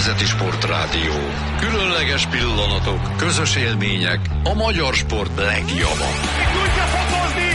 Nemzeti Sportrádió. Különleges pillanatok, közös élmények, a magyar sport legjobb. Tudja fokozni!